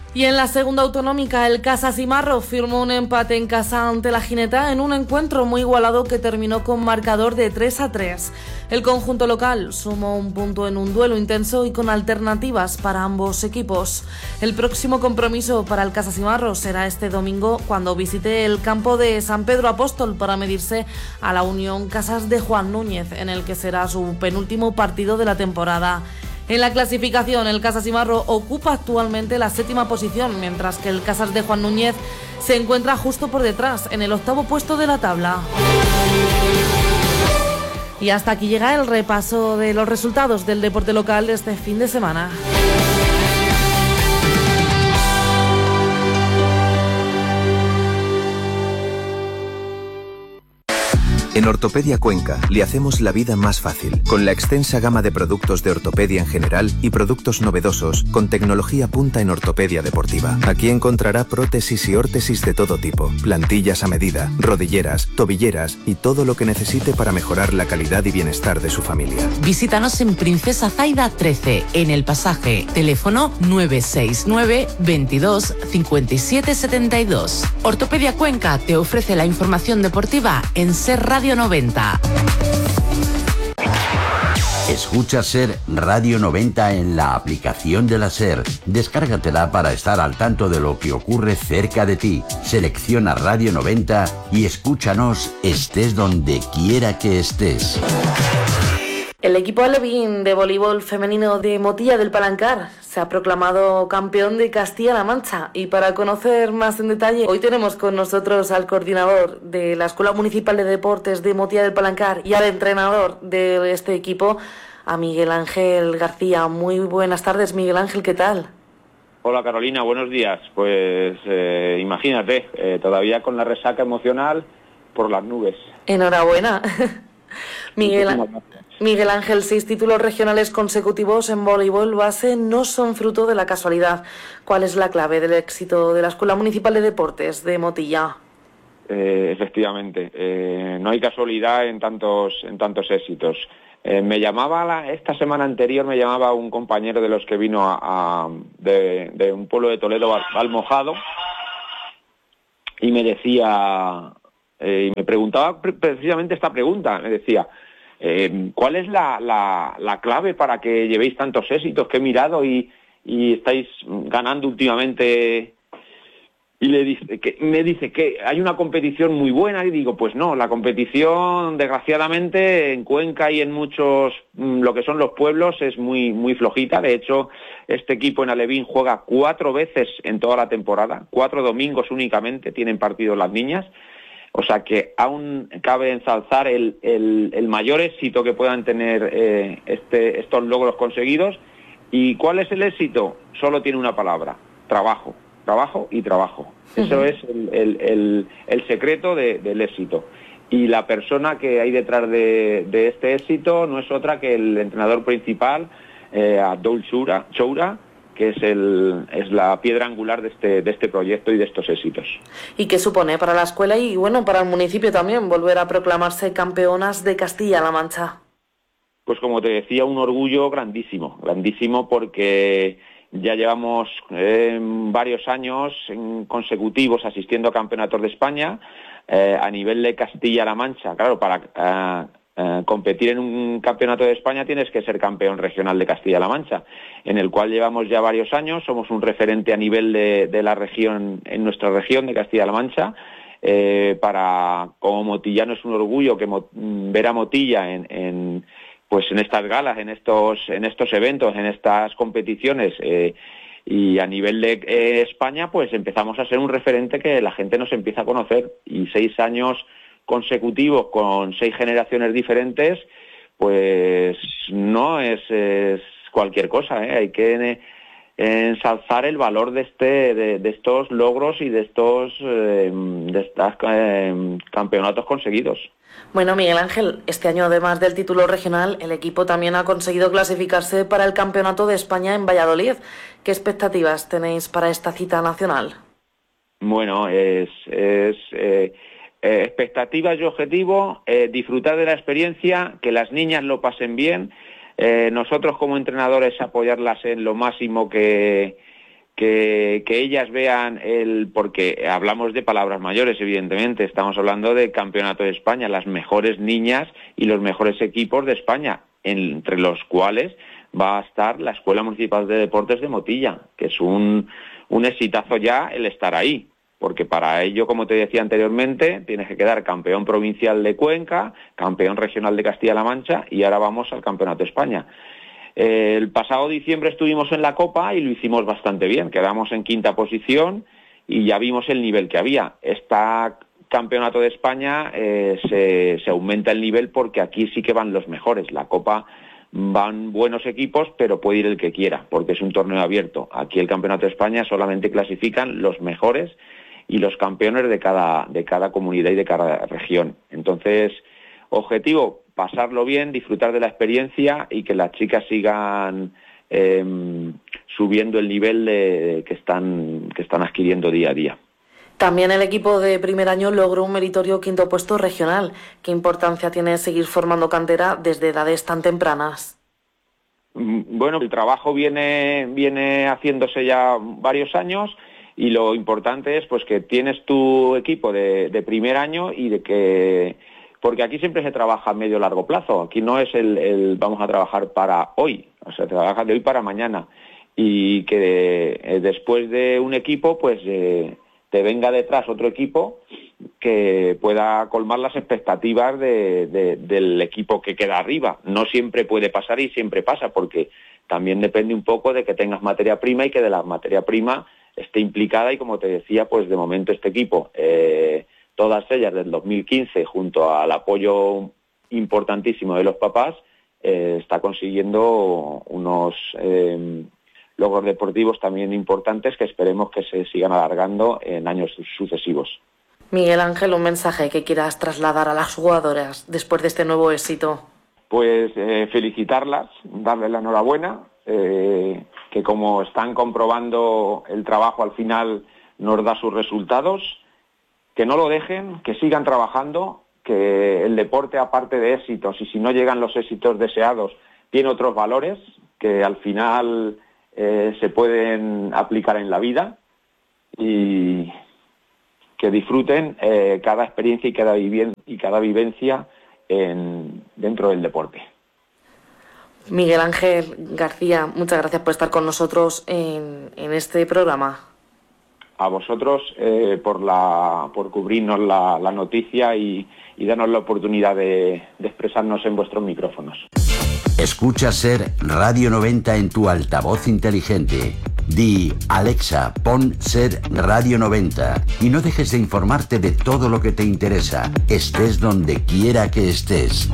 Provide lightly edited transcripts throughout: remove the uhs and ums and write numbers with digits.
Y en la segunda autonómica, el Casasimarro firmó un empate en casa ante la Gineta en un encuentro muy igualado que terminó con marcador de 3-3. El conjunto local sumó un punto en un duelo intenso y con alternativas para ambos equipos. El próximo compromiso para el Casasimarro será este domingo cuando visite el campo de San Pedro Apóstol para medirse a la Unión Casas de Juan Núñez, en el que será su penúltimo partido de la temporada. En la clasificación, el Casasimarro ocupa actualmente la 7ª posición, mientras que el Casas de Juan Núñez se encuentra justo por detrás, en el 8º puesto de la tabla. Y hasta aquí llega el repaso de los resultados del deporte local de este fin de semana. En Ortopedia Cuenca le hacemos la vida más fácil, con la extensa gama de productos de ortopedia en general y productos novedosos con tecnología punta en ortopedia deportiva. Aquí encontrará prótesis y órtesis de todo tipo, plantillas a medida, rodilleras, tobilleras y todo lo que necesite para mejorar la calidad y bienestar de su familia. Visítanos en Princesa Zaida 13, en El Pasaje. Teléfono 969 22 57 72. Ortopedia Cuenca te ofrece la información deportiva en Ser Radio 90. Escucha Ser Radio 90 en la aplicación de la Ser. Descárgatela para estar al tanto de lo que ocurre cerca de ti. Selecciona Radio 90 y escúchanos estés donde quiera que estés. El equipo alevín de voleibol femenino de Motilla del Palancar se ha proclamado campeón de Castilla-La Mancha, y para conocer más en detalle, hoy tenemos con nosotros al coordinador de la Escuela Municipal de Deportes de Motilla del Palancar y al entrenador de este equipo, a Miguel Ángel García. Muy buenas tardes, Miguel Ángel, ¿qué tal? Hola Carolina, buenos días. Pues imagínate, todavía con la resaca emocional por las nubes. Enhorabuena. Miguel Ángel, 6 títulos regionales consecutivos en voleibol base no son fruto de la casualidad. ¿Cuál es la clave del éxito de la Escuela Municipal de Deportes de Motilla? Efectivamente, no hay casualidad en tantos éxitos. Esta semana anterior me llamaba un compañero de los que vino de un pueblo de Toledo, Valmojado, y me decía, y me preguntaba precisamente esta pregunta, me decía, ¿cuál es la clave para que llevéis tantos éxitos que he mirado y estáis ganando últimamente? Y me dice que hay una competición muy buena, y digo, pues no, la competición desgraciadamente en Cuenca y en muchos, lo que son los pueblos, es muy, muy flojita. De hecho, este equipo en Alevín juega 4 veces en toda la temporada, 4 domingos únicamente tienen partido las niñas. O sea que aún cabe ensalzar el mayor éxito que puedan tener estos logros conseguidos. ¿Y cuál es el éxito? Solo tiene una palabra: trabajo, trabajo y trabajo. Uh-huh. Eso es el secreto del éxito. Y la persona que hay detrás de este éxito no es otra que el entrenador principal, Abdul Choura, que es la piedra angular de este proyecto y de estos éxitos. ¿Y qué supone para la escuela y bueno, para el municipio también volver a proclamarse campeonas de Castilla-La Mancha? Pues como te decía, un orgullo grandísimo, grandísimo, porque ya llevamos varios años consecutivos asistiendo a campeonatos de España a nivel de Castilla-La Mancha. Claro, para competir en un campeonato de España tienes que ser campeón regional de Castilla-La Mancha, en el cual llevamos ya varios años, somos un referente a nivel de la región, en nuestra región de Castilla-La Mancha. Como motillano es un orgullo ver a Motilla en estas galas, en estos eventos, en estas competiciones, y a nivel de España pues empezamos a ser un referente que la gente nos empieza a conocer, y 6 años consecutivos con 6 generaciones diferentes, pues no es cualquier cosa, ¿eh? Hay que ensalzar el valor de estos logros y de estos campeonatos conseguidos. Bueno, Miguel Ángel, este año además del título regional, el equipo también ha conseguido clasificarse para el Campeonato de España en Valladolid. ¿Qué expectativas tenéis para esta cita nacional? Bueno, expectativas y objetivo, disfrutar de la experiencia, que las niñas lo pasen bien, nosotros como entrenadores apoyarlas en lo máximo que que ellas vean porque hablamos de palabras mayores, evidentemente, estamos hablando de Campeonato de España, las mejores niñas y los mejores equipos de España, entre los cuales va a estar la Escuela Municipal de Deportes de Motilla, que es un exitazo ya el estar ahí, porque para ello, como te decía anteriormente, tienes que quedar campeón provincial de Cuenca, campeón regional de Castilla-La Mancha y ahora vamos al Campeonato de España. El pasado diciembre estuvimos en la Copa y lo hicimos bastante bien, quedamos en 5ª posición y ya vimos el nivel que había. Este Campeonato de España se aumenta el nivel porque aquí sí que van los mejores. La Copa van buenos equipos, pero puede ir el que quiera, porque es un torneo abierto. Aquí el Campeonato de España solamente clasifican los mejores y los campeones de cada comunidad y de cada región. Entonces, objetivo, pasarlo bien, disfrutar de la experiencia y que las chicas sigan subiendo el nivel que están adquiriendo día a día. También el equipo de primer año logró un meritorio 5º puesto regional. ¿Qué importancia tiene seguir formando cantera desde edades tan tempranas? Bueno, el trabajo viene haciéndose ya varios años y lo importante es pues que tienes tu equipo de primer año y de que... Porque aquí siempre se trabaja a medio largo plazo, aquí no es el vamos a trabajar para hoy, o sea, trabaja de hoy para mañana y que después de un equipo pues te venga detrás otro equipo que pueda colmar las expectativas del equipo que queda arriba. No siempre puede pasar y siempre pasa, porque también depende un poco de que tengas materia prima y que de la materia prima esté implicada y, como te decía, pues de momento este equipo, todas ellas del 2015, junto al apoyo importantísimo de los papás, está consiguiendo unos logros deportivos también importantes que esperemos que se sigan alargando en años sucesivos. Miguel Ángel, un mensaje que quieras trasladar a las jugadoras después de este nuevo éxito. Pues felicitarlas, darles la enhorabuena, que como están comprobando el trabajo al final nos da sus resultados, que no lo dejen, que sigan trabajando, que el deporte, aparte de éxitos, y si no llegan los éxitos deseados, tiene otros valores que al final se pueden aplicar en la vida, y que disfruten cada experiencia y cada vivencia dentro del deporte. Miguel Ángel García, muchas gracias por estar con nosotros en este programa. A vosotros por cubrirnos la noticia y darnos la oportunidad de expresarnos en vuestros micrófonos. Escucha SER Radio 90 en tu altavoz inteligente. Di, Alexa, pon SER Radio 90 y no dejes de informarte de todo lo que te interesa, estés donde quiera que estés.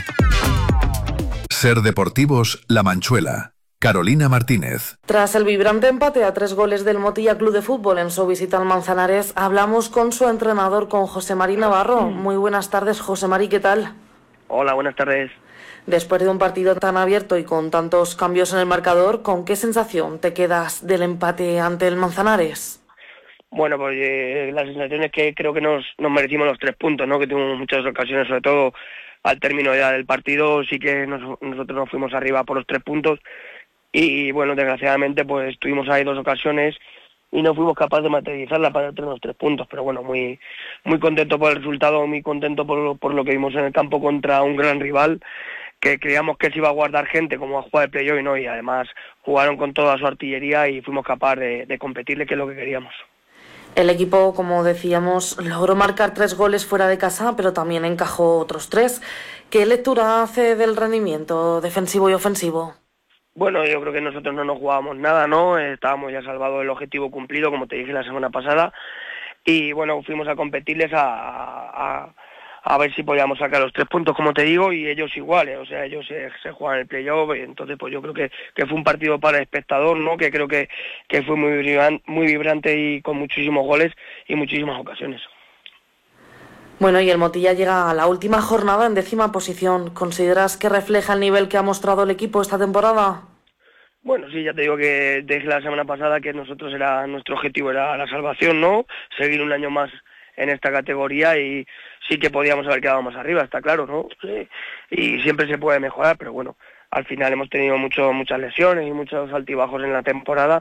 SER Deportivos La Manchuela. Carolina Martínez. Tras el vibrante empate a 3 goles del Motilla Club de Fútbol en su visita al Manzanares, hablamos con su entrenador, con José Mari Navarro. Muy buenas tardes, José Mari, ¿qué tal? Hola, buenas tardes. Después de un partido tan abierto y con tantos cambios en el marcador, ¿con qué sensación te quedas del empate ante el Manzanares? Bueno, pues la sensación es que creo que nos merecimos los 3 puntos, ¿no? Que tuvimos muchas ocasiones, sobre todo al término ya del partido, sí que nosotros nos fuimos arriba por los 3 puntos y bueno, desgraciadamente pues tuvimos ahí 2 ocasiones y no fuimos capaces de materializarla para tener los 3 puntos, pero bueno, muy contento por el resultado, muy contento por lo que vimos en el campo contra un gran rival, que creíamos que se iba a guardar gente como a jugar el play-off, ¿no? Y además jugaron con toda su artillería y fuimos capaces de competirle, que es lo que queríamos. El equipo, como decíamos, logró marcar 3 goles fuera de casa, pero también encajó otros 3. ¿Qué lectura hace del rendimiento defensivo y ofensivo? Bueno, yo creo que nosotros no nos jugábamos nada, ¿no? Estábamos ya salvados, el objetivo cumplido, como te dije la semana pasada, y bueno, fuimos a competirles a ver si podíamos sacar los 3 puntos, como te digo, y ellos iguales, o sea, ellos se juegan el play-off, y entonces pues yo creo que fue un partido para el espectador, ¿no? Que creo que fue muy vibrante y con muchísimos goles y muchísimas ocasiones. Bueno, y el Motilla llega a la última jornada en 10ª posición. ¿Consideras que refleja el nivel que ha mostrado el equipo esta temporada? Bueno, sí, ya te digo que desde la semana pasada que nuestro objetivo era la salvación, ¿no? Seguir un año más en esta categoría y sí que podíamos haber quedado más arriba, está claro, ¿no? Sí. Y siempre se puede mejorar, pero bueno, al final hemos tenido muchas lesiones y muchos altibajos en la temporada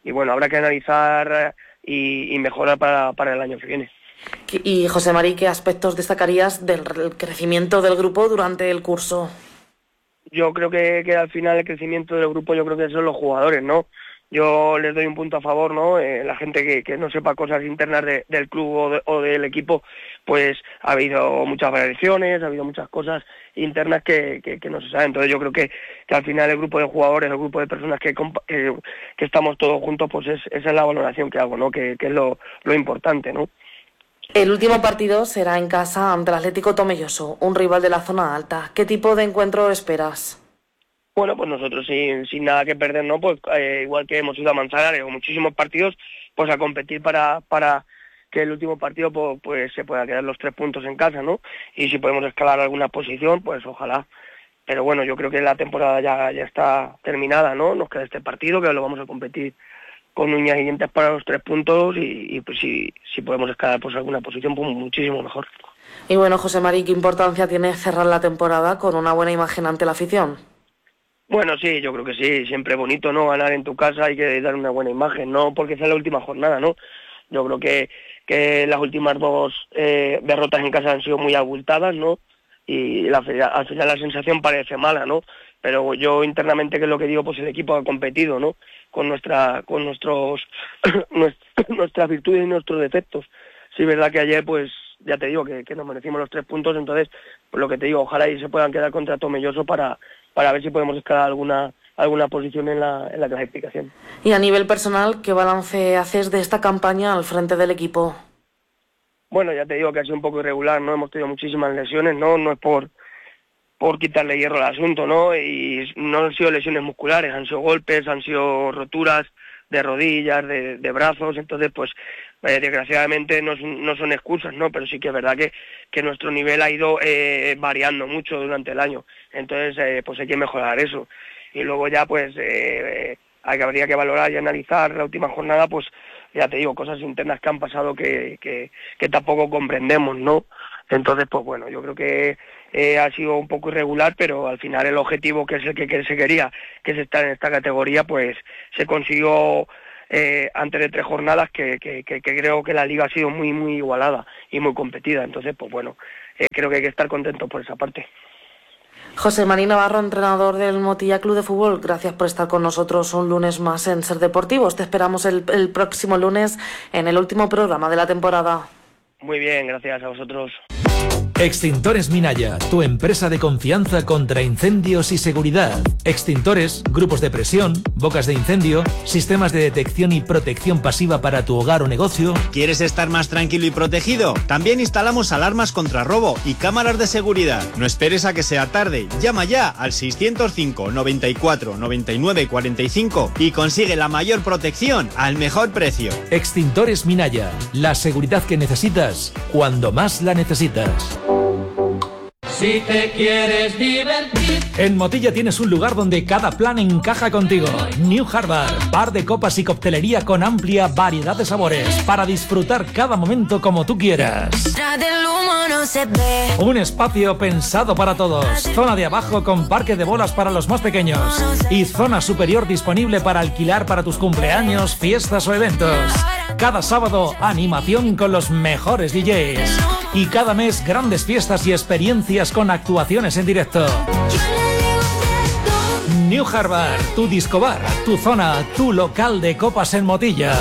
bueno, habrá que analizar y mejorar para el año que viene. Y José Mari, ¿qué aspectos destacarías del crecimiento del grupo durante el curso? Yo creo que al final el crecimiento del grupo, yo creo que son los jugadores, ¿no? Yo les doy un punto a favor, ¿no? La gente que no sepa cosas internas del club o del equipo, pues ha habido muchas variaciones, ha habido muchas cosas internas que no se saben. Entonces yo creo que al final el grupo de jugadores, el grupo de personas que estamos todos juntos, pues esa es la valoración que hago, ¿no? Que es lo importante, ¿no? El último partido será en casa ante el Atlético Tomelloso, un rival de la zona alta. ¿Qué tipo de encuentro esperas? Bueno, pues nosotros sin nada que perder, ¿no? Pues igual que hemos ido a Manzanares o muchísimos partidos, pues a competir para que el último partido pues se pueda quedar los 3 puntos en casa, ¿no? Y si podemos escalar alguna posición, pues ojalá. Pero bueno, yo creo que la temporada ya está terminada, ¿no? Nos queda este partido que lo vamos a competir con uñas y dientes para los 3 puntos y pues si podemos escalar pues alguna posición, pues muchísimo mejor. Y bueno, José Mari, ¿qué importancia tiene cerrar la temporada con una buena imagen ante la afición? Bueno, sí, yo creo que sí, siempre bonito, ¿no? Ganar en tu casa, hay que dar una buena imagen, ¿no? Porque esa es la última jornada, ¿no? Yo creo que las últimas 2 derrotas en casa han sido muy abultadas, ¿no? Y al final la sensación parece mala, ¿no? Pero yo internamente, que es lo que digo, pues el equipo ha competido, ¿no? Con nuestras virtudes y nuestros defectos. Sí, verdad que ayer, pues ya te digo que nos merecimos los 3 puntos, entonces, pues lo que te digo, ojalá y se puedan quedar contra Tomelloso para ver si podemos escalar alguna posición en la clasificación. Y a nivel personal, ¿qué balance haces de esta campaña al frente del equipo? Bueno, ya te digo que ha sido un poco irregular, ¿no? Hemos tenido muchísimas lesiones, ¿no? No es por quitarle hierro al asunto, ¿no? Y no han sido lesiones musculares, han sido golpes, han sido roturas de rodillas, de brazos, entonces pues desgraciadamente no son excusas, ¿no? Pero sí que es verdad que nuestro nivel ha ido variando mucho durante el año, entonces pues hay que mejorar eso. Y luego ya pues habría que valorar y analizar la última jornada, pues ya te digo, cosas internas que han pasado que tampoco comprendemos, ¿no? Entonces pues bueno, yo creo que ha sido un poco irregular, pero al final el objetivo, que es el que se quería, que es estar en esta categoría, pues se consiguió antes de 3 jornadas que creo que la liga ha sido muy muy igualada y muy competida. Entonces pues bueno, creo que hay que estar contentos por esa parte. José Mari Navarro, entrenador del Motilla Club de Fútbol, gracias por estar con nosotros un lunes más en Ser Deportivos. Te esperamos el próximo lunes en el último programa de la temporada. Muy bien, gracias a vosotros. Extintores Minaya, tu empresa de confianza contra incendios y seguridad. Extintores, grupos de presión, bocas de incendio, sistemas de detección y protección pasiva para tu hogar o negocio. ¿Quieres estar más tranquilo y protegido? También instalamos alarmas contra robo y cámaras de seguridad. No esperes a que sea tarde. Llama ya al 605 94 99 45 y consigue la mayor protección al mejor precio. Extintores Minaya, la seguridad que necesitas cuando más la necesitas. Si te quieres divertir. En Motilla tienes un lugar donde cada plan encaja contigo. New Harvard, bar de copas y coctelería con amplia variedad de sabores para disfrutar cada momento como tú quieras. Un espacio pensado para todos. Zona de abajo con parque de bolas para los más pequeños y zona superior disponible para alquilar para tus cumpleaños, fiestas o eventos. Cada sábado, animación con los mejores DJs. Y cada mes, grandes fiestas y experiencias con actuaciones en directo. New Harvard, tu disco bar, tu zona, tu local de copas en Motilla.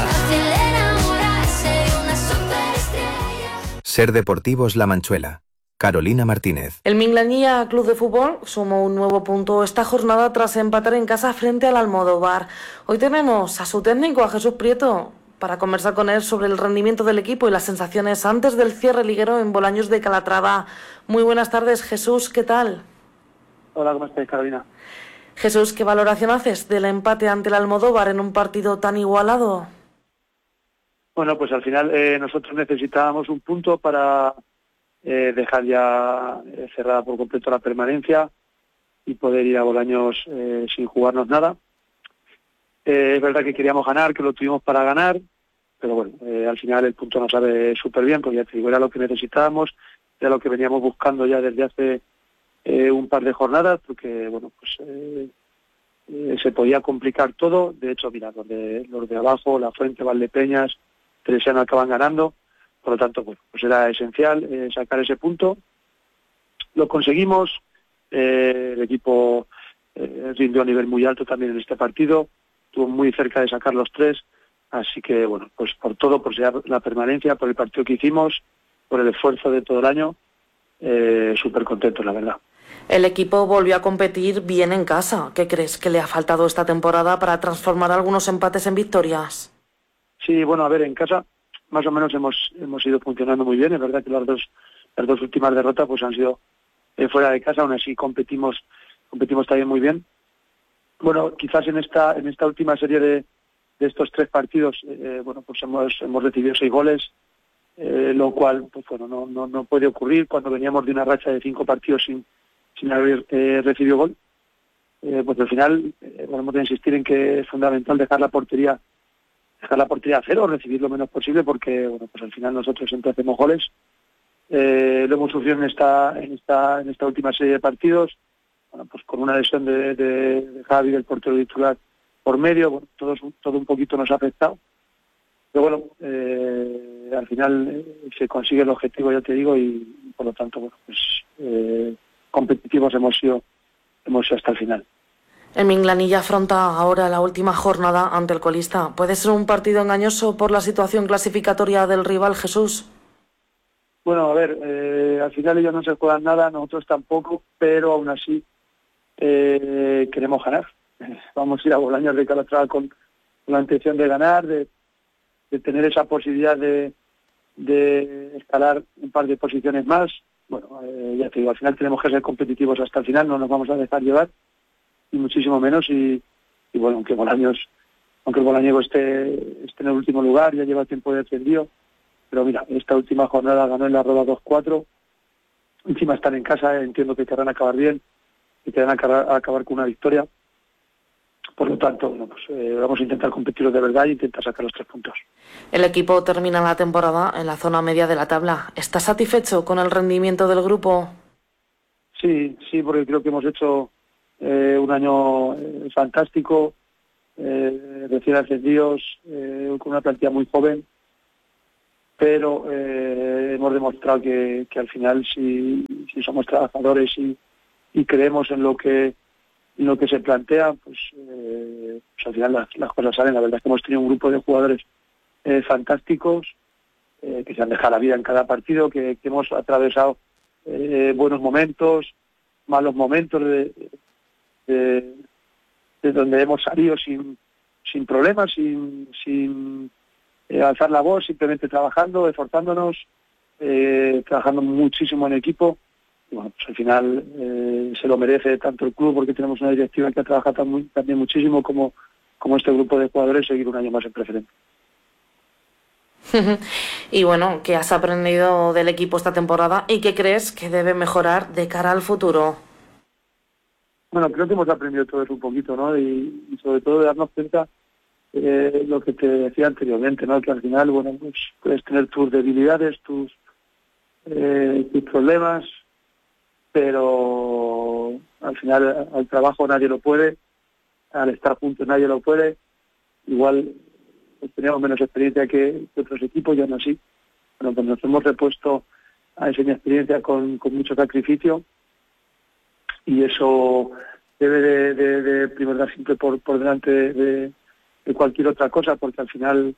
Ser Deportivos La Manchuela. Carolina Martínez. El Minglanilla Club de Fútbol sumó un nuevo punto esta jornada tras empatar en casa frente al Almodóvar. Hoy tenemos a su técnico, a Jesús Prieto, para conversar con él sobre el rendimiento del equipo y las sensaciones antes del cierre liguero en Bolaños de Calatrava. Muy buenas tardes, Jesús, ¿qué tal? Hola, ¿cómo estás, Carolina? Jesús, ¿qué valoración haces del empate ante el Almodóvar en un partido tan igualado? Bueno, pues al final nosotros necesitábamos un punto para dejar ya cerrada por completo la permanencia y poder ir a Bolaños sin jugarnos nada. Es verdad que queríamos ganar, que lo tuvimos para ganar, pero bueno, al final el punto nos sabe súper bien, porque ya te digo, era lo que necesitábamos, era lo que veníamos buscando ya desde hace un par de jornadas, porque bueno, pues se podía complicar todo. De hecho, mira, los de abajo, La Fuente, Valdepeñas, Teresiano acaban ganando. Por lo tanto, bueno, pues era esencial sacar ese punto. Lo conseguimos. El equipo rindió a nivel muy alto también en este partido. Estuvo muy cerca de sacar los 3. Así que, bueno, pues por todo, por la permanencia, por el partido que hicimos, por el esfuerzo de todo el año, súper contentos, la verdad. El equipo volvió a competir bien en casa. ¿Qué crees que le ha faltado esta temporada para transformar algunos empates en victorias? Sí, bueno, a ver, en casa más o menos hemos ido funcionando muy bien. Es verdad que las dos últimas derrotas pues han sido fuera de casa, aún así competimos también muy bien. Bueno, quizás en esta última serie de estos 3 partidos, bueno, pues hemos recibido 6 goles, lo cual, pues bueno, no puede ocurrir cuando veníamos de una racha de 5 partidos sin haber recibido gol. Pues al final vamos a insistir en que es fundamental dejar la portería a cero, recibir lo menos posible, porque bueno, pues al final nosotros siempre hacemos goles. Lo hemos sufrido en esta última serie de partidos, bueno, pues con una lesión de Javi, del portero titular, por medio. Bueno, todo un poquito nos ha afectado. Pero bueno, al final se consigue el objetivo, ya te digo, y por lo tanto, bueno, pues competitivos hemos sido hasta el final. El Minglanilla afronta ahora la última jornada ante el colista. ¿Puede ser un partido engañoso por la situación clasificatoria del rival, Jesús? Bueno, a ver, al final ellos no se juegan nada, nosotros tampoco, pero aún así queremos ganar. Vamos a ir a Bolaños de Calatrava con la intención de ganar, de tener esa posibilidad de escalar un par de posiciones más. Bueno, ya te digo, al final tenemos que ser competitivos hasta el final, no nos vamos a dejar llevar, y muchísimo menos. Y bueno, aunque el Bolañego esté en el último lugar, ya lleva tiempo descendido, pero mira, esta última jornada ganó en la Roda 2-4, encima están en casa, entiendo que querrán acabar bien, y querrán acabar con una victoria. Por lo tanto, bueno, pues, vamos a intentar competirlos de verdad e intentar sacar los 3 puntos. El equipo termina la temporada en la zona media de la tabla. ¿Estás satisfecho con el rendimiento del grupo? Sí, porque creo que hemos hecho un año fantástico, recién ascendidos, con una plantilla muy joven, pero hemos demostrado que al final si somos trabajadores y creemos en lo que se plantea, pues al final las cosas salen. La verdad es que hemos tenido un grupo de jugadores fantásticos, que se han dejado la vida en cada partido, que hemos atravesado buenos momentos, malos momentos de donde hemos salido sin problemas, sin alzar la voz, simplemente trabajando, esforzándonos, trabajando muchísimo en equipo. Y bueno, pues al final se lo merece tanto el club, porque tenemos una directiva que ha trabajado también muchísimo, como este grupo de jugadores, seguir un año más en preferente. Y bueno, ¿qué has aprendido del equipo esta temporada y qué crees que debe mejorar de cara al futuro? Bueno, creo que hemos aprendido todo eso un poquito, ¿no? Y sobre todo de darnos cuenta lo que te decía anteriormente, ¿no? Que al final, bueno, pues puedes tener tus debilidades, tus problemas, pero al final al trabajo nadie lo puede, al estar juntos nadie lo puede. Igual pues, teníamos menos experiencia que otros equipos, y aún así, bueno, pues nos hemos repuesto a esa experiencia con mucho sacrificio, y eso debe de priorizar siempre por delante de cualquier otra cosa, porque al final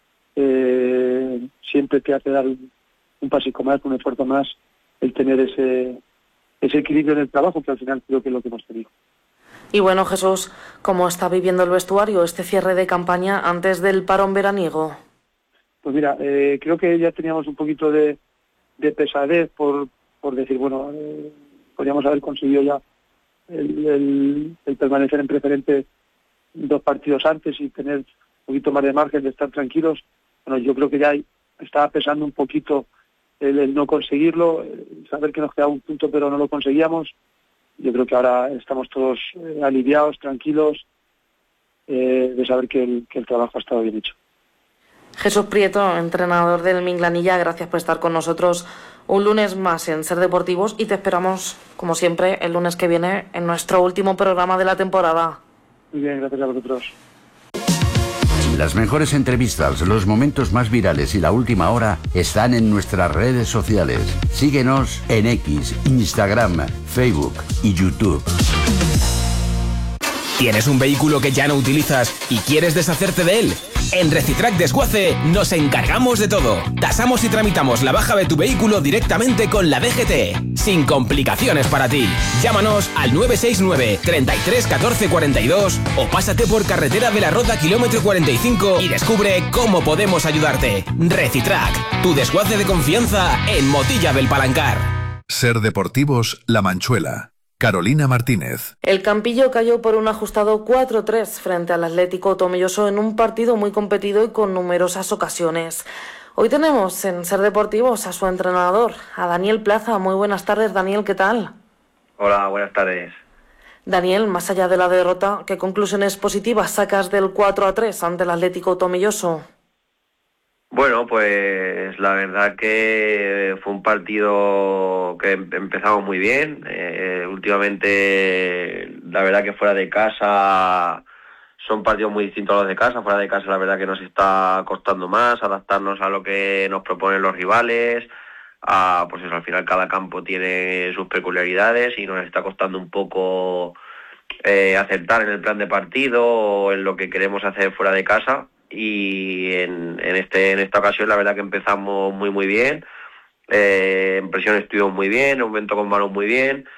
siempre te hace dar un pasico más, un esfuerzo más, el tener ese equilibrio en el trabajo, que al final creo que es lo que hemos tenido. Y bueno, Jesús, ¿cómo está viviendo el vestuario este cierre de campaña antes del parón veraniego? Pues mira, creo que ya teníamos un poquito de pesadez por decir, bueno, podríamos haber conseguido ya el permanecer en preferente 2 partidos antes y tener un poquito más de margen de estar tranquilos. Bueno, yo creo que ya estaba pesando un poquito el no conseguirlo, saber que nos quedaba un punto pero no lo conseguíamos. Yo creo que ahora estamos todos aliviados, tranquilos, de saber que el trabajo ha estado bien hecho. Jesús Prieto, entrenador del Minglanilla, gracias por estar con nosotros un lunes más en Ser Deportivos, y te esperamos, como siempre, el lunes que viene en nuestro último programa de la temporada. Muy bien, gracias a vosotros. Las mejores entrevistas, los momentos más virales y la última hora están en nuestras redes sociales. Síguenos en X, Instagram, Facebook y YouTube. ¿Tienes un vehículo que ya no utilizas y quieres deshacerte de él? En Recitrac Desguace nos encargamos de todo. Tasamos y tramitamos la baja de tu vehículo directamente con la DGT, sin complicaciones para ti. Llámanos al 969 33 14 42 o pásate por Carretera de la Roda kilómetro 45 y descubre cómo podemos ayudarte. Recitrac, tu desguace de confianza en Motilla del Palancar. Ser Deportivos La Manchuela. Carolina Martínez. El Campillo cayó por un ajustado 4-3 frente al Atlético Tomelloso en un partido muy competido y con numerosas ocasiones. Hoy tenemos en Ser Deportivos a su entrenador, a Daniel Plaza. Muy buenas tardes, Daniel, ¿qué tal? Hola, buenas tardes. Daniel, más allá de la derrota, ¿qué conclusiones positivas sacas del 4-3 ante el Atlético Tomelloso? Bueno, pues la verdad que fue un partido que empezamos muy bien. Últimamente, la verdad que fuera de casa son partidos muy distintos a los de casa. Fuera de casa la verdad que nos está costando más adaptarnos a lo que nos proponen los rivales. Pues eso, al final cada campo tiene sus peculiaridades y nos está costando un poco aceptar en el plan de partido o en lo que queremos hacer fuera de casa. Y en esta ocasión la verdad que empezamos muy bien, en presión estuvimos muy bien, en un momento con balón muy bien,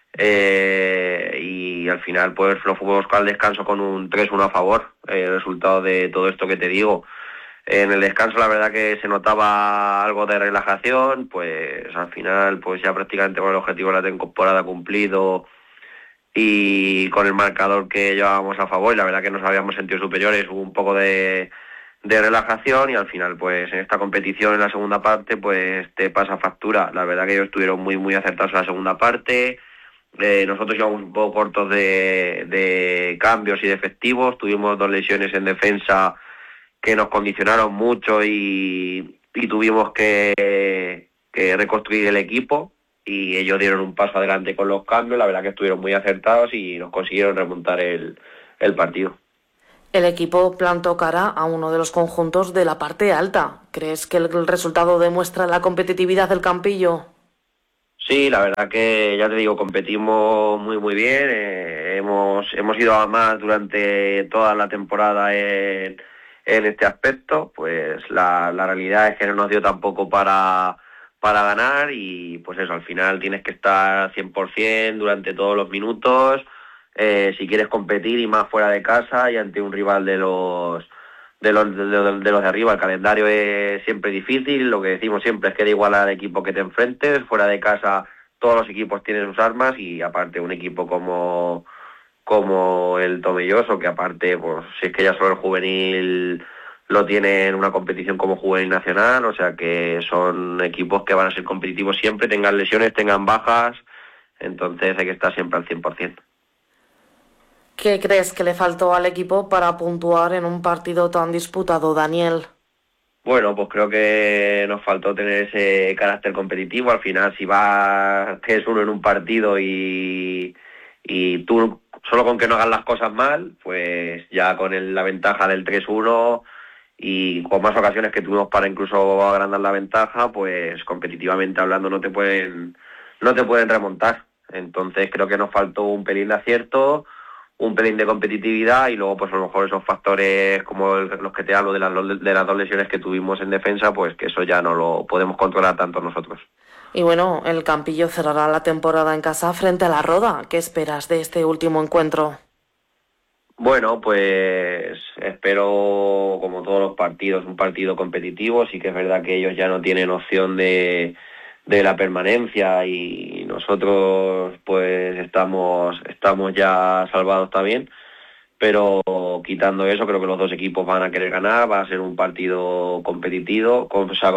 y al final pues lo fuimos al descanso con un 3-1 a favor, el resultado de todo esto que te digo. En el descanso la verdad que se notaba algo de relajación, pues al final pues ya prácticamente con el objetivo de la temporada cumplido y con el marcador que llevábamos a favor, y la verdad que nos habíamos sentido superiores, hubo un poco de relajación y al final pues en esta competición en la segunda parte pues te pasa factura. La verdad que ellos estuvieron muy acertados en la segunda parte, nosotros íbamos un poco cortos de cambios y de efectivos, tuvimos 2 lesiones en defensa que nos condicionaron mucho y tuvimos que reconstruir el equipo. Y ellos dieron un paso adelante con los cambios, la verdad que estuvieron muy acertados y nos consiguieron remontar el partido. El equipo plantó cara a uno de los conjuntos de la parte alta. ¿Crees que el resultado demuestra la competitividad del Campillo? Sí, la verdad que ya te digo, competimos muy bien, hemos ido a más durante toda la temporada en este aspecto, pues la realidad es que no nos dio tampoco para ganar y pues eso, al final tienes que estar 100% durante todos los minutos si quieres competir y más fuera de casa y ante un rival de los de arriba. El calendario es siempre difícil, lo que decimos siempre es que da igual al equipo que te enfrentes, fuera de casa todos los equipos tienen sus armas y aparte un equipo como el Tomelloso, que aparte pues si es que ya solo el juvenil lo tiene en una competición como juvenil nacional, o sea que son equipos que van a ser competitivos siempre, tengan lesiones, tengan bajas, entonces hay que estar siempre al 100%. ¿Qué crees que le faltó al equipo para puntuar en un partido tan disputado, Daniel? Bueno, pues creo que nos faltó tener ese carácter competitivo. Al final, si vas 3-1 en un partido y tú solo con que no hagas las cosas mal, pues ya con la ventaja del 3-1 y con más ocasiones que tuvimos para incluso agrandar la ventaja, pues competitivamente hablando no te pueden remontar. Entonces creo que nos faltó un pelín de acierto, un pelín de competitividad y luego pues a lo mejor esos factores como los que te hablo de las 2 lesiones que tuvimos en defensa, pues que eso ya no lo podemos controlar tanto nosotros. Y bueno, el Campillo cerrará la temporada en casa frente a la Roda. ¿Qué esperas de este último encuentro? Bueno, pues espero, como todos los partidos, un partido competitivo. Sí que es verdad que ellos ya no tienen opción de la permanencia y nosotros pues estamos ya salvados también. Pero quitando eso, creo que los 2 equipos van a querer ganar, va a ser un partido competitivo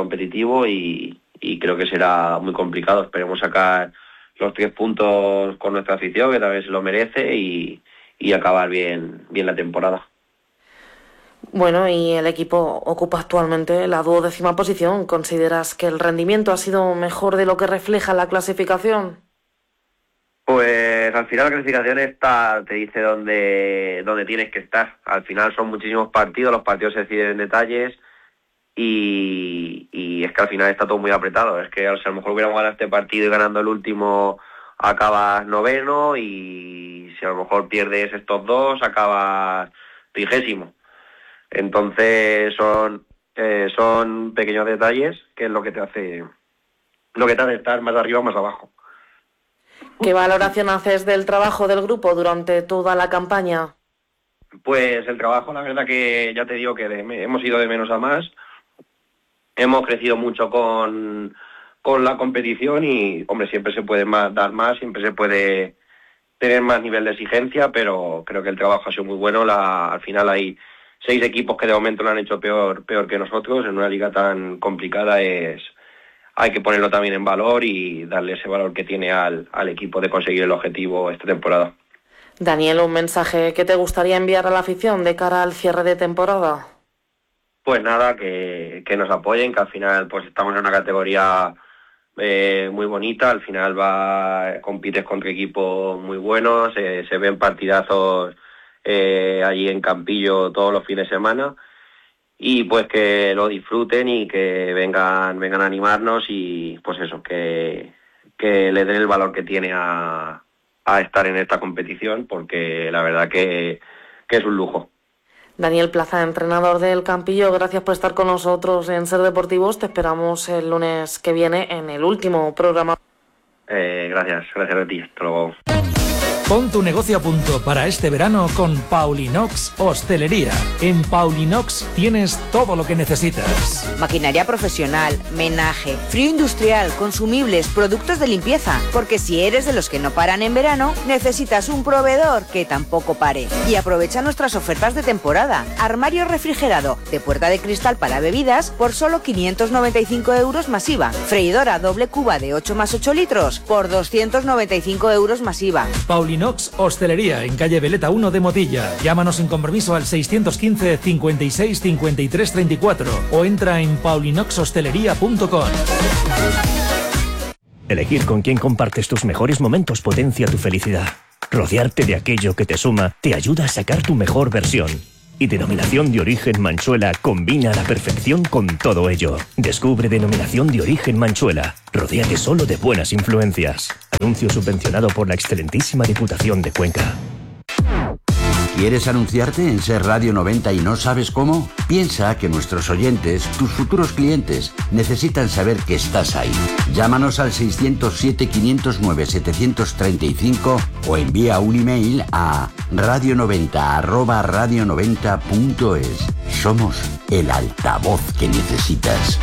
y creo que será muy complicado. Esperemos sacar los 3 puntos con nuestra afición, que también se lo merece, y acabar bien la temporada. Bueno, y el equipo ocupa actualmente la 12ª posición. ¿Consideras que el rendimiento ha sido mejor de lo que refleja la clasificación? Pues Pues al final la clasificación te dice dónde tienes que estar. Al final son muchísimos partidos, los partidos se deciden en detalles y es que al final está todo muy apretado. Es que a lo mejor hubiéramos ganado este partido y ganando el último acabas 9º y si a lo mejor pierdes estos 2 acabas 30º. Entonces son pequeños detalles que es lo que te hace estar más arriba o más abajo. ¿Qué valoración haces del trabajo del grupo durante toda la campaña? Pues el trabajo, la verdad que ya te digo que hemos ido de menos a más. Hemos crecido mucho con la competición y, hombre, siempre se puede dar más, siempre se puede tener más nivel de exigencia, pero creo que el trabajo ha sido muy bueno. Al final hay 6 equipos que de momento lo han hecho peor que nosotros. En una liga tan complicada hay que ponerlo también en valor y darle ese valor que tiene al equipo de conseguir el objetivo esta temporada. Daniel, ¿un mensaje que te gustaría enviar a la afición de cara al cierre de temporada? Pues nada, que nos apoyen, que al final pues estamos en una categoría muy bonita, al final compites contra equipos muy buenos, se ven partidazos allí en Campillo todos los fines de semana. Y pues que lo disfruten y que vengan a animarnos y pues eso, que le den el valor que tiene a estar en esta competición, porque la verdad que es un lujo. Daniel Plaza, entrenador del Campillo, gracias por estar con nosotros en Ser Deportivos. Te esperamos el lunes que viene en el último programa. Gracias a ti. Hasta luego. Pon tu negocio a punto para este verano con Paulinox Hostelería. En Paulinox tienes todo lo que necesitas. Maquinaria profesional, menaje, frío industrial, consumibles, productos de limpieza. Porque si eres de los que no paran en verano, necesitas un proveedor que tampoco pare. Y aprovecha nuestras ofertas de temporada. Armario refrigerado de puerta de cristal para bebidas por solo 595 € más IVA. Freidora doble cuba de 8 más 8 litros por 295 € más IVA. Paulinox Hostelería, en calle Veleta 1 de Motilla. Llámanos sin compromiso al 615 56 53 34 o entra en paulinoxhostelería.com. Elegir con quién compartes tus mejores momentos potencia tu felicidad. Rodearte de aquello que te suma te ayuda a sacar tu mejor versión. Y Denominación de Origen Manchuela combina a la perfección con todo ello. Descubre Denominación de Origen Manchuela. Rodéate solo de buenas influencias. Anuncio subvencionado por la excelentísima Diputación de Cuenca. ¿Quieres anunciarte en Ser Radio 90 y no sabes cómo? Piensa que nuestros oyentes, tus futuros clientes, necesitan saber que estás ahí. Llámanos al 607-509-735 o envía un email a radio90@radio90.es. Somos el altavoz que necesitas.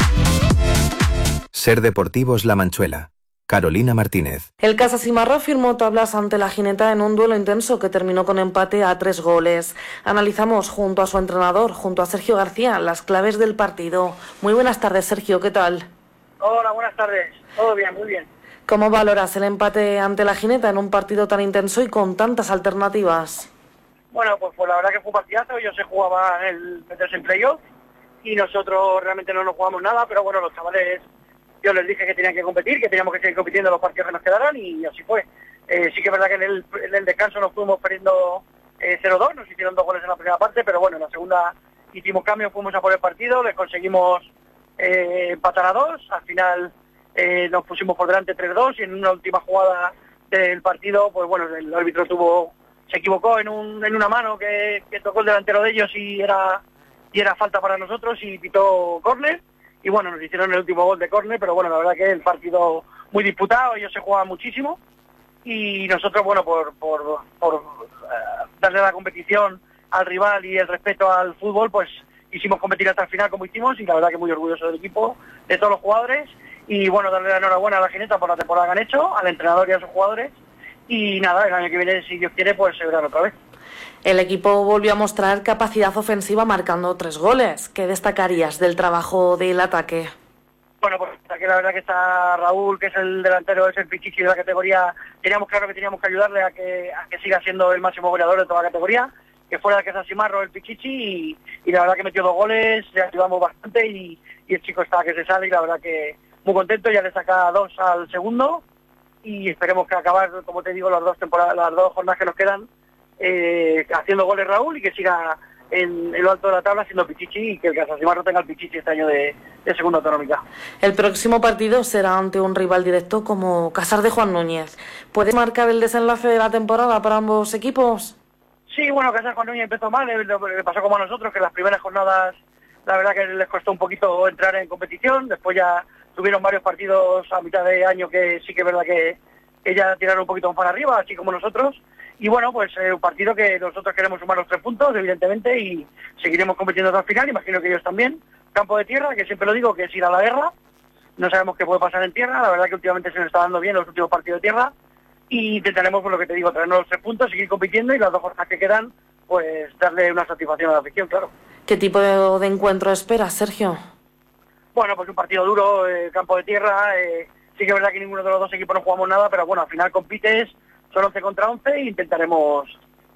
Ser Deportivos La Manchuela. Carolina Martínez. El Casa Cimarro firmó tablas ante la Gineta en un duelo intenso que terminó con empate a 3 goles. Analizamos junto a su entrenador, junto a Sergio García, las claves del partido. Muy buenas tardes, Sergio, ¿qué tal? Hola, buenas tardes. Todo bien, muy bien. ¿Cómo valoras el empate ante la Gineta en un partido tan intenso y con tantas alternativas? Bueno, pues la verdad que fue un partidazo. Ellos se jugaban el meterse en playoff y nosotros realmente no nos jugamos nada, pero bueno, los chavales... Yo les dije que tenían que competir, que teníamos que seguir compitiendo los partidos que nos quedaran y así fue. Sí que es verdad que en el descanso nos fuimos perdiendo 0-2, nos hicieron 2 goles en la primera parte, pero bueno, en la segunda hicimos cambios, fuimos a por el partido, les conseguimos empatar a 2, al final nos pusimos por delante 3-2 y en una última jugada del partido, pues bueno, el árbitro se equivocó en una mano que tocó el delantero de ellos y era falta para nosotros y pitó córner. Y bueno, nos hicieron el último gol de córner, pero bueno, la verdad que el partido muy disputado, ellos se jugaban muchísimo y nosotros, bueno, por darle la competición al rival y el respeto al fútbol, pues hicimos competir hasta el final como hicimos y la verdad que muy orgulloso del equipo, de todos los jugadores y bueno, darle la enhorabuena a la Gineta por la temporada que han hecho, al entrenador y a sus jugadores y nada, el año que viene, si Dios quiere, pues se verán otra vez. El equipo volvió a mostrar capacidad ofensiva marcando 3 goles. ¿Qué destacarías del trabajo del ataque? Bueno, pues aquí la verdad que está Raúl, que es el delantero, es el pichichi de la categoría. Teníamos claro que teníamos que ayudarle a que siga siendo el máximo goleador de toda la categoría, que fuera de Casa Cimarro el pichichi y la verdad que metió 2 goles, le ayudamos bastante y el chico está que se sale y la verdad que muy contento, ya le saca 2 al segundo y esperemos que acabar, como te digo, las 2 jornadas que nos quedan haciendo goles Raúl y que siga en lo alto de la tabla siendo Pichichi y que el Casasimarro tenga el Pichichi este año de segunda autonómica. El próximo partido será ante un rival directo como Casar de Juan Núñez. ¿Puedes marcar el desenlace de la temporada para ambos equipos? Sí, bueno, Casar de Juan Núñez empezó mal, le pasó como a nosotros, que las primeras jornadas la verdad que les costó un poquito entrar en competición, después ya tuvieron varios partidos a mitad de año que sí que es verdad que ya tiraron un poquito para arriba, así como nosotros. Y bueno, pues un partido que nosotros queremos sumar los 3 puntos, evidentemente, y seguiremos compitiendo hasta el final, imagino que ellos también. Campo de tierra, que siempre lo digo, que es ir a la guerra. No sabemos qué puede pasar en tierra, la verdad que últimamente se nos está dando bien los últimos partidos de tierra. Y intentaremos, por lo que te digo, traernos los 3 puntos, seguir compitiendo y las 2 jornadas que quedan, pues darle una satisfacción a la afición, claro. ¿Qué tipo de encuentro esperas, Sergio? Bueno, pues un partido duro, campo de tierra. Sí que es verdad que ninguno de los 2 equipos no jugamos nada, pero bueno, al final compites. Son 11 contra 11 e intentaremos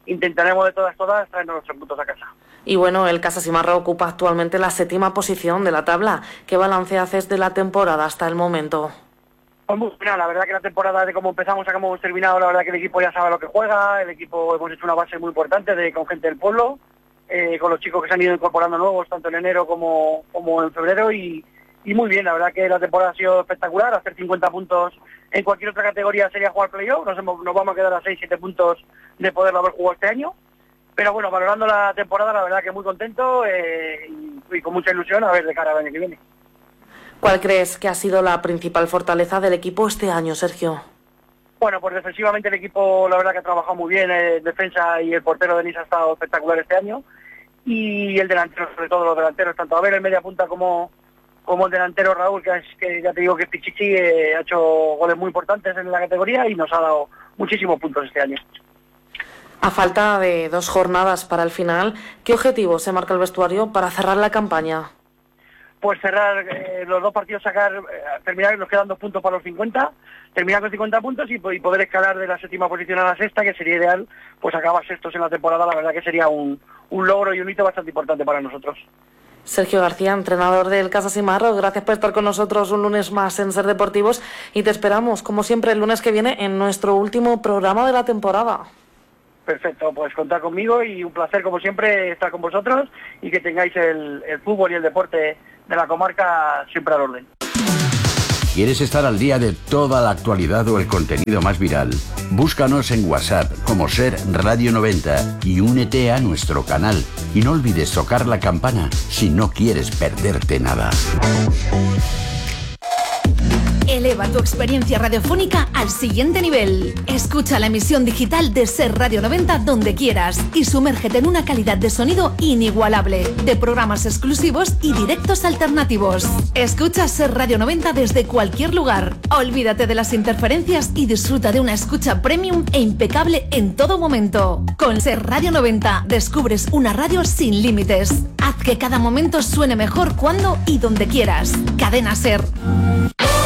de todas traernos los 3 puntos a casa. Y bueno, el Casasimarro ocupa actualmente la 7ª posición de la tabla. ¿Qué balance haces de la temporada hasta el momento? Pues muy buena, la verdad que la temporada de cómo empezamos a cómo hemos terminado, la verdad que el equipo ya sabe lo que juega, el equipo hemos hecho una base muy importante con gente del pueblo, con los chicos que se han ido incorporando nuevos, tanto en enero como en febrero, y muy bien, la verdad que la temporada ha sido espectacular, hacer 50 puntos en cualquier otra categoría sería jugar playoff, nos vamos a quedar a 6-7 puntos de poderlo haber jugado este año, pero bueno, valorando la temporada, la verdad que muy contento y con mucha ilusión a ver de cara al año que viene. ¿Cuál crees que ha sido la principal fortaleza del equipo este año, Sergio? Bueno, pues defensivamente el equipo la verdad que ha trabajado muy bien, defensa y el portero Denis ha estado espectacular este año, y el delantero, sobre todo los delanteros, tanto Abel en media punta como el delantero Raúl, que ya te digo que es Pichichi, ha hecho goles muy importantes en la categoría y nos ha dado muchísimos puntos este año. A falta de 2 jornadas para el final, ¿qué objetivo se marca el vestuario para cerrar la campaña? Pues cerrar los 2 partidos, terminar, nos quedan 2 puntos para los 50, terminar con 50 puntos y poder escalar de la 7ª posición a la 6ª, que sería ideal, pues acabar sextos en la temporada, la verdad que sería un logro y un hito bastante importante para nosotros. Sergio García, entrenador del Casasimarro, gracias por estar con nosotros un lunes más en Ser Deportivos y te esperamos, como siempre, el lunes que viene en nuestro último programa de la temporada. Perfecto, pues contar conmigo y un placer, como siempre, estar con vosotros y que tengáis el fútbol y el deporte de la comarca siempre al orden. ¿Quieres estar al día de toda la actualidad o el contenido más viral? Búscanos en WhatsApp como Ser Radio 90 y únete a nuestro canal. Y no olvides tocar la campana si no quieres perderte nada. Eleva tu experiencia radiofónica al siguiente nivel. Escucha la emisión digital de Ser Radio 90 donde quieras y sumérgete en una calidad de sonido inigualable, de programas exclusivos y directos alternativos. Escucha Ser Radio 90 desde cualquier lugar. Olvídate de las interferencias y disfruta de una escucha premium e impecable en todo momento. Con Ser Radio 90 descubres una radio sin límites. Haz que cada momento suene mejor cuando y donde quieras. Cadena Ser.